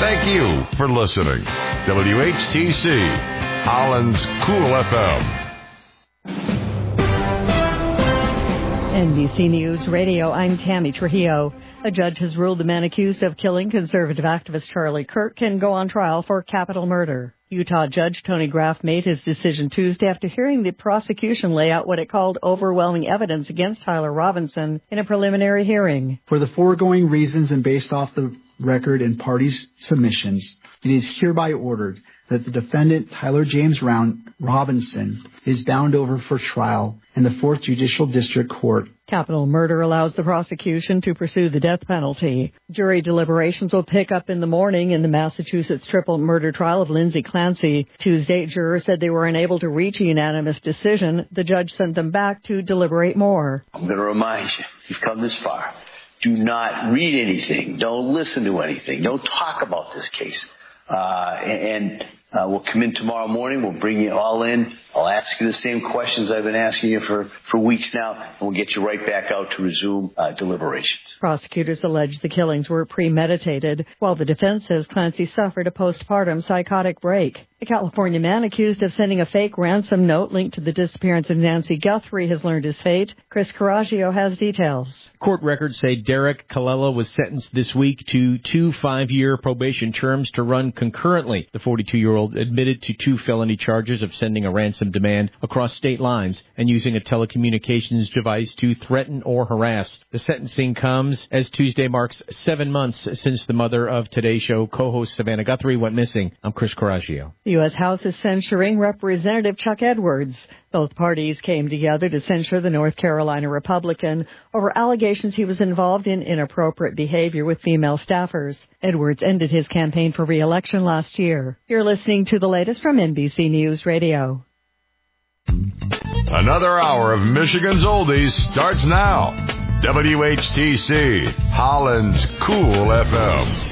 Thank you for listening. WHTC, Holland's Cool FM. NBC News Radio, I'm Tammy Trujillo. A judge has ruled the man accused of killing conservative activist Charlie Kirk can go on trial for capital murder. Utah Judge Tony Graff made his decision Tuesday after hearing the prosecution lay out what it called overwhelming evidence against Tyler Robinson in a preliminary hearing. For the foregoing reasons and based off the record and parties' submissions, it is hereby ordered that the defendant, Tyler James Robinson, is bound over for trial in the 4th Judicial District Court. Capital murder allows the prosecution to pursue the death penalty. Jury deliberations will pick up in the morning in the Massachusetts triple murder trial of Lindsay Clancy. Tuesday, jurors said they were unable to reach a unanimous decision. The judge sent them back to deliberate more. I'm going to remind you, you've come this far. Do not read anything. Don't listen to anything. Don't talk about this case. We'll come in tomorrow morning. We'll bring you all in. I'll ask you the same questions I've been asking you for weeks now, and we'll get you right back out to resume deliberations. Prosecutors allege the killings were premeditated, while the defense says Clancy suffered a postpartum psychotic break. A California man accused of sending a fake ransom note linked to the disappearance of Nancy Guthrie has learned his fate. Chris Coraggio has details. Court records say Derek Colella was sentenced this week to 2 5-year probation terms to run concurrently. The 42-year-old admitted to 2 felony charges of sending a ransom demand across state lines and using a telecommunications device to threaten or harass. The sentencing comes as Tuesday marks 7 months since the mother of Today Show co-host Savannah Guthrie went missing. I'm Chris Coraggio. The U.S. House is censuring Representative Chuck Edwards. Both parties came together to censure the North Carolina Republican over allegations he was involved in inappropriate behavior with female staffers. Edwards ended his campaign for re-election last year. You're listening to the latest from NBC News Radio. Another hour of Michigan's Oldies starts now. WHTC, Holland's Cool FM.